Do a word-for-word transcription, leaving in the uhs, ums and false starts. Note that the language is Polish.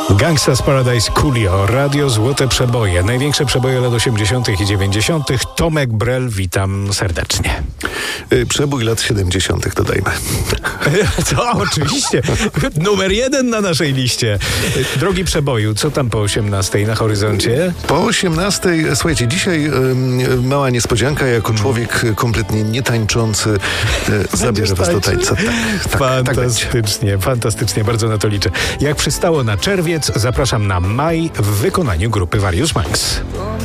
Gangsta's Paradise, Coolio, Radio Złote Przeboje. Największe przeboje lat osiemdziesiątych i dziewięćdziesiątych. Tomek Brel, witam serdecznie. Przebój lat siedemdziesiątych dodajmy. To oczywiście. Numer jeden na naszej liście. Drogi przeboju, co tam po osiemnastej na horyzoncie? Po osiemnastej, słuchajcie, dzisiaj y, mała niespodzianka, jako człowiek kompletnie nietańczący y, zabiorę was do tańca. Tak, tak, fantastycznie, tak fantastycznie, bardzo na to liczę. Jak przystało na czerwiec, zapraszam na maj w wykonaniu grupy Various Minds.